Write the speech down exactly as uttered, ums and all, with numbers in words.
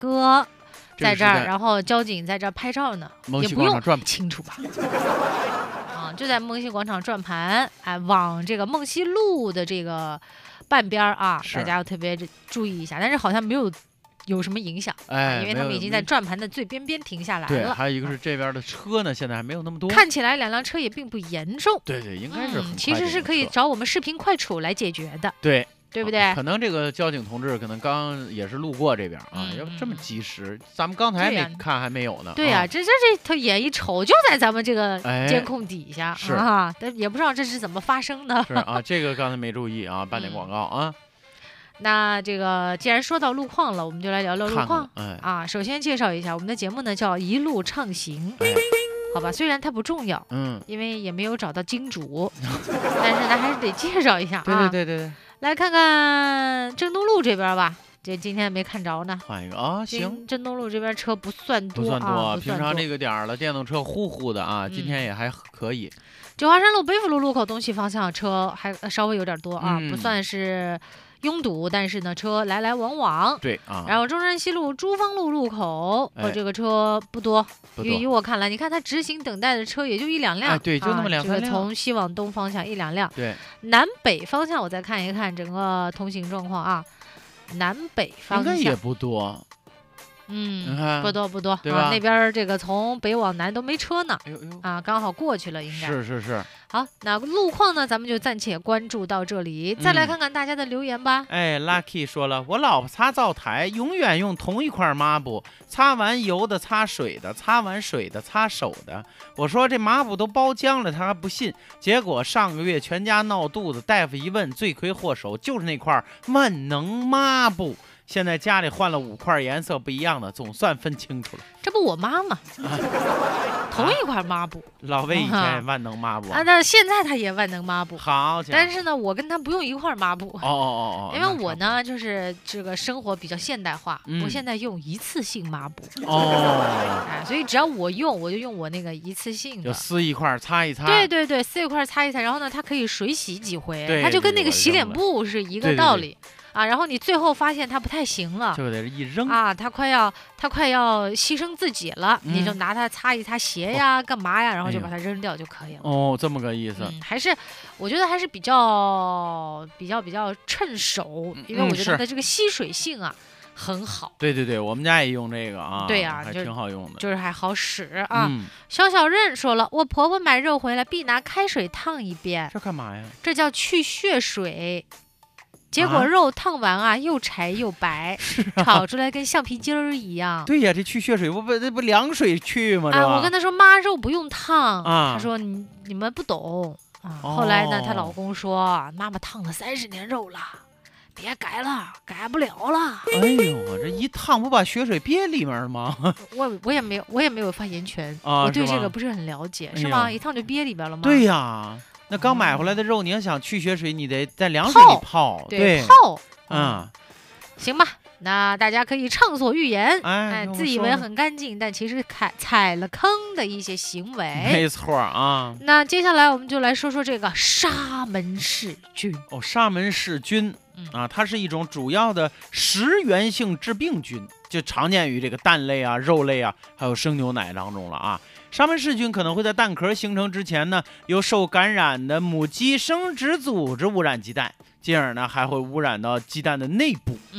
哥在这儿，然后交警在这儿拍照呢， 梦溪也不用转清楚吧？啊，就在梦溪广场转盘，哎，往这个梦溪路的这个半边啊，大家要特别注意一下。但是好像没有有什么影响， 哎， 因为他们已经在转盘的最边边停下来了。 对，还有一个是这边的车呢，现在还没有那么多， 看起来两辆车也并不严重。 对对，应该是很快、 嗯、其实是可以找我们视频快处来解决的。 对。 对不对？ 可能这个交警同志可能刚也是路过这边啊， 嗯、 要这么及时，咱们刚才没看还没有呢。 对呀、啊，这这这他眼一瞅就在咱们这个监控底下、 哎、是啊，但也不知道这是怎么发生的。 是啊，这个刚才没注意啊，办点广告啊。 嗯、那这个既然说到路况了，我们就来聊聊路况。 看看哎、 啊，首先介绍一下我们的节目呢，叫一路畅行。 哎好吧，虽然它不重要， 嗯， 因为也没有找到金主，但是呢还是得介绍一下啊。 对对对对对。 来看看郑东路这边吧，这今天没看着呢。 换一个啊，行。 郑东路这边车不算多， 不算多， 啊、 平常这个点儿了，电动车呼呼的啊，嗯、今天也还可以。 九华山路北府路路口东西方向车还稍微有点多啊， 嗯、 不算是拥堵，但是呢车来来往往。 对啊。 然后中山西路珠芳路路口，我、哎、这个车不多， 不多以我看来，你看它直行等待的车也就一两辆， 哎、对，就那么两三辆。 啊这个、从西往东方向一两辆。 对。 南北方向我再看一看整个通行状况啊，南北方向应该也不多。 嗯，不多不多， 对吧？ 啊、那边这个从北往南都没车呢， 哎呦呦啊，刚好过去了，应该是是是。 好，那路况呢，咱们就暂且关注到这里，再来看看大家的留言吧。 嗯、哎 ，Lucky 说了，我老婆擦灶台永远用同一块抹布，擦完油的擦水的，擦完水的擦手的。我说这抹布都包浆了，她还不信。结果上个月全家闹肚子，大夫一问，罪魁祸首就是那块万能抹布。现在家里换了五块颜色不一样的，总算分清楚了。 这不我妈吗？啊、同一块抹布。 老魏以前也万能抹布啊，但现在他也万能抹布。 好， 但是呢，我跟他不用一块抹布。 哦哦哦哦。 因为我呢，就是这个生活比较现代化， 嗯、 我现在用一次性抹布。 哦。 哎，所以只要我用，我就用我那个一次性的。 就撕一块擦一擦。 对对对，撕一块擦一擦，然后呢，它可以水洗几回， 对它就跟那个洗脸布是一个道理。 对对对啊，然后你最后发现它不太行了， 就得一扔啊，它快要它快要牺牲自己了，嗯、你就拿它擦一擦鞋呀，哦、干嘛呀，然后就把它扔掉就可以了。 哦，这么个意思。 嗯，还是我觉得还是比较比较比较趁手，因为我觉得它的这个吸水性啊。嗯很好， 对对对，我们家也用这个啊， 对呀、啊， 还挺好用的， 就是还好使啊。 嗯、 小小任说了，我婆婆买肉回来必拿开水烫一遍， 这干嘛呀？ 这叫去血水。结果肉烫完啊，又柴又白， 啊、 炒出来跟橡皮筋儿一样。 对呀，这去血水不不这不凉水去吗？ 哎，我跟她说妈，肉不用烫啊， 她说你你们不懂啊。哦、后来呢，她老公说妈妈烫了三十年肉了。别改了，改不了了。 哎呦，这一烫不把血水憋里面了吗？ 我我也没有，我也没有发言权啊， 我对这个不是很了解，是吗？一烫就憋里边了吗？ 对呀，那刚买回来的肉，你要想去血水，你得在凉水里泡， 对，泡， 嗯， 行吧。那大家可以畅所欲言， 哎， 自以为很干净，但其实踩踩了坑的一些行为。 没错啊。 那接下来我们就来说说这个沙门氏菌。 哦，沙门氏菌啊，它是一种主要的食源性致病菌，就常见于这个蛋类啊、肉类啊，还有生牛奶当中了啊。沙门氏菌可能会在蛋壳形成之前呢，由受感染的母鸡生殖组织污染鸡蛋。进而呢，还会污染到鸡蛋的内部